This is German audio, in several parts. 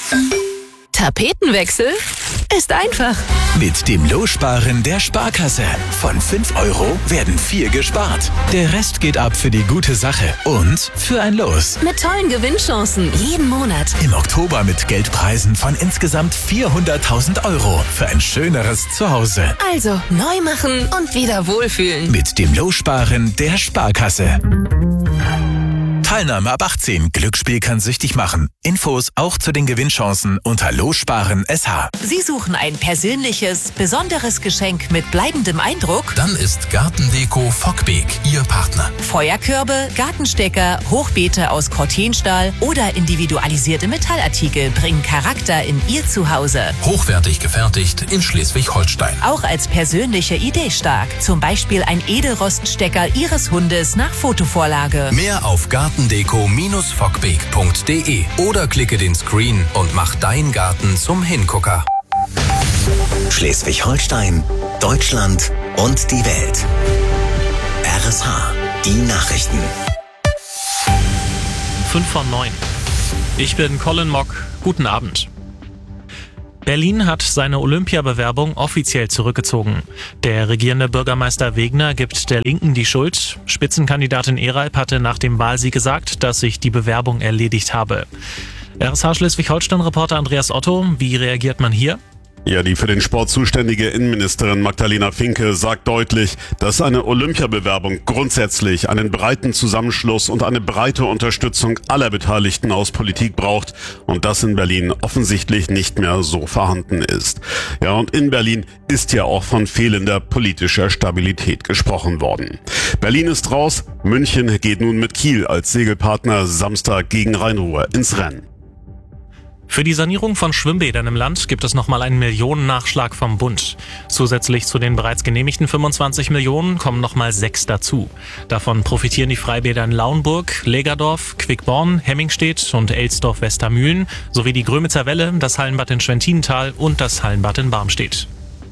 Tapetenwechsel ist einfach. Mit dem Lossparen der Sparkasse. Von 5 € werden 4 gespart. Der Rest geht ab für die gute Sache und für ein Los. Mit tollen Gewinnchancen jeden Monat. Im Oktober mit Geldpreisen von insgesamt 400.000 € für ein schöneres Zuhause. Also neu machen und wieder wohlfühlen. Mit dem Lossparen der Sparkasse. Teilnahme ab 18. Glücksspiel kann süchtig machen. Infos auch zu den Gewinnchancen unter Lossparen.sh. Sie suchen ein persönliches, besonderes Geschenk mit bleibendem Eindruck? Dann ist Gartendeko Fockbeek Ihr Partner. Feuerkörbe, Gartenstecker, Hochbeete aus Cortenstahl oder individualisierte Metallartikel bringen Charakter in Ihr Zuhause. Hochwertig gefertigt in Schleswig-Holstein. Auch als persönliche Idee stark. Zum Beispiel ein Edelroststecker Ihres Hundes nach Fotovorlage. Mehr auf gartendeko-fockbeek.de oder klicke den Screen und mach deinen Garten zum Hingucker. Schleswig-Holstein, Deutschland und die Welt. RSH, die Nachrichten. 5 von 9. Ich bin Colin Mock. Guten Abend. Berlin hat seine Olympiabewerbung offiziell zurückgezogen. Der regierende Bürgermeister Wegner gibt der Linken die Schuld. Spitzenkandidatin Eralp hatte nach dem Wahlsieg gesagt, dass sich die Bewerbung erledigt habe. RSH Schleswig-Holstein-Reporter Andreas Otto, wie reagiert man hier? Ja, die für den Sport zuständige Innenministerin Magdalena Finke sagt deutlich, dass eine Olympiabewerbung grundsätzlich einen breiten Zusammenschluss und eine breite Unterstützung aller Beteiligten aus Politik braucht und das in Berlin offensichtlich nicht mehr so vorhanden ist. Ja, und in Berlin ist ja auch von fehlender politischer Stabilität gesprochen worden. Berlin ist raus, München geht nun mit Kiel als Segelpartner Samstag gegen Rhein-Ruhr ins Rennen. Für die Sanierung von Schwimmbädern im Land gibt es nochmal einen Millionennachschlag vom Bund. Zusätzlich zu den bereits genehmigten 25 Millionen kommen nochmal 6 dazu. Davon profitieren die Freibäder in Lauenburg, Lägerdorf, Quickborn, Hemmingstedt und Elsdorf-Westermühlen sowie die Grömitzer Welle, das Hallenbad in Schwentinental und das Hallenbad in Barmstedt.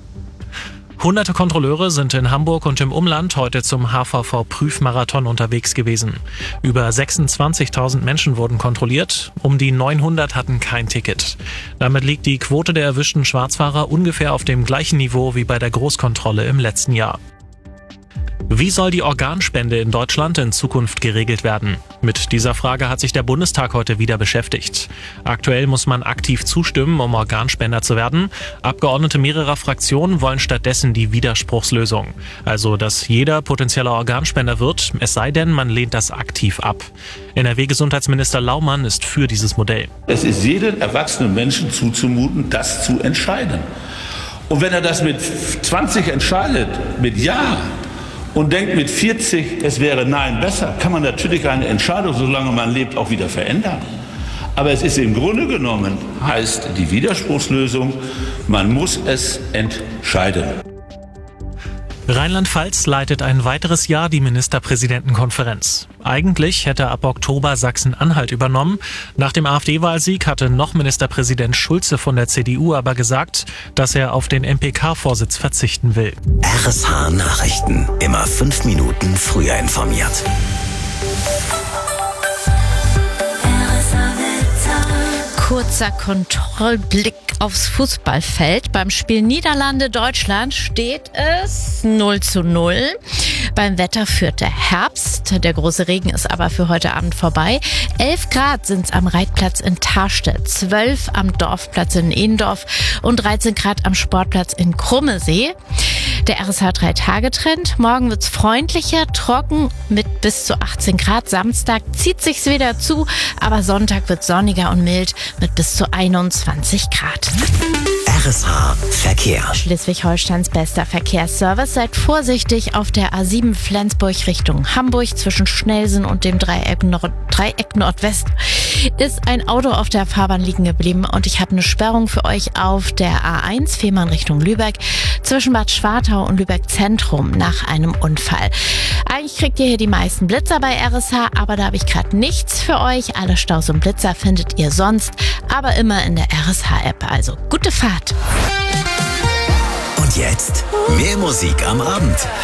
Hunderte Kontrolleure sind in Hamburg und im Umland heute zum HVV-Prüfmarathon unterwegs gewesen. Über 26.000 Menschen wurden kontrolliert, um die 900 hatten kein Ticket. Damit liegt die Quote der erwischten Schwarzfahrer ungefähr auf dem gleichen Niveau wie bei der Großkontrolle im letzten Jahr. Wie soll die Organspende in Deutschland in Zukunft geregelt werden? Mit dieser Frage hat sich der Bundestag heute wieder beschäftigt. Aktuell muss man aktiv zustimmen, um Organspender zu werden. Abgeordnete mehrerer Fraktionen wollen stattdessen die Widerspruchslösung. Also, dass jeder potenzieller Organspender wird, es sei denn, man lehnt das aktiv ab. NRW-Gesundheitsminister Laumann ist für dieses Modell. Es ist jedem erwachsenen Menschen zuzumuten, das zu entscheiden. Und wenn er das mit 20 entscheidet, mit Ja, und denkt mit 40, es wäre Nein besser, kann man natürlich eine Entscheidung, solange man lebt, auch wieder verändern. Aber es ist im Grunde genommen, heißt die Widerspruchslösung, man muss es entscheiden. Rheinland-Pfalz leitet ein weiteres Jahr die Ministerpräsidentenkonferenz. Eigentlich hätte ab Oktober Sachsen-Anhalt übernommen. Nach dem AfD-Wahlsieg hatte noch Ministerpräsident Schulze von der CDU aber gesagt, dass er auf den MPK-Vorsitz verzichten will. RSH Nachrichten. Immer 5 Minuten früher informiert. Kurzer Kontrollblick aufs Fußballfeld. Beim Spiel Niederlande-Deutschland steht es 0:0. Beim Wetter führt der Herbst. Der große Regen ist aber für heute Abend vorbei. 11 Grad sind es am Reitplatz in Tarstedt, 12 am Dorfplatz in Ehendorf und 13 Grad am Sportplatz in Krummesee. Der RSH 3-Tage-Trend. Morgen wird's freundlicher, trocken mit bis zu 18 Grad. Samstag zieht sich's wieder zu, aber Sonntag wird sonniger und mild mit bis zu 21 Grad. RSH Verkehr. Schleswig-Holsteins bester Verkehrsservice. Seid vorsichtig auf der A7 Flensburg Richtung Hamburg. Zwischen Schnellsen und dem Dreieck Nordwest ist ein Auto auf der Fahrbahn liegen geblieben und ich habe eine Sperrung für euch auf der A1 Fehmarn Richtung Lübeck zwischen Bad Schwartau und Lübeck Zentrum nach einem Unfall. Eigentlich kriegt ihr hier die meisten Blitzer bei RSH, aber da habe ich gerade nichts für euch. Alle Staus und Blitzer findet ihr sonst, aber immer in der RSH-App. Also gute Fahrt. Und jetzt mehr Musik am Abend.